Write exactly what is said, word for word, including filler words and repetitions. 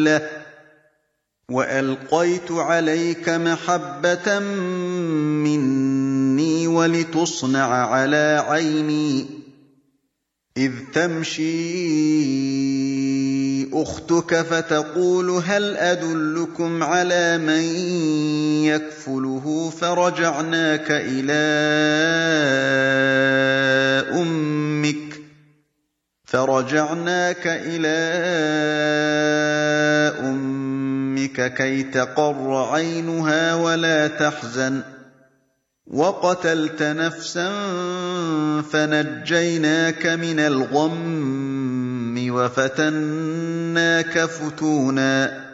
سَبِيلَهُ وَأَلْقَيْتُ عَلَيْكَ مَحَبَّةً مِّنِّي وَلِتُصْنَعَ عَلَىٰ عَيْنِي إِذْ تَمْشِي أُخْتُكَ فَتَقُولُ هَلْ أَدُلُّكُمْ عَلَىٰ مَن يَكْفُلُهُ فَرَجَعْنَاكَ إِلَىٰ أُمِّكَ فَرَجَعْنَاكَ إِلَىٰ أُمِّكَ كَيْ تَقَرَّ عَيْنُهَا وَلَا تَحْزَنَ ۚ وَقَتَلْتَ نَفْسًا فَنَجَّيْنَاكَ مِنَ الْغَمِّ وَفَتَنَّاكَ فُتُونًا